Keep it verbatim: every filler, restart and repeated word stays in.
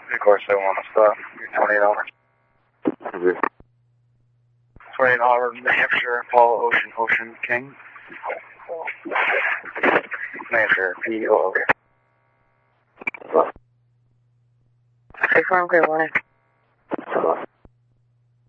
Of course, I want to stop. twenty-eight dollars. Okay. twenty-eight dollars, New Hampshire, Paul Ocean, Ocean King. New Hampshire, P O O. six one, clear one.